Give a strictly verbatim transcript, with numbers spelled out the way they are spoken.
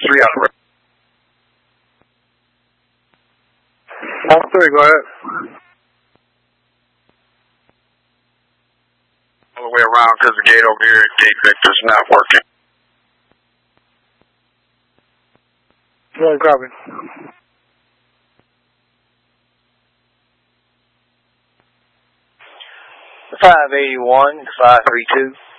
three on the road. One three, go ahead. All the way around because the gate over here at Gate Victor's not working. One copy. five eighty-one, five three two.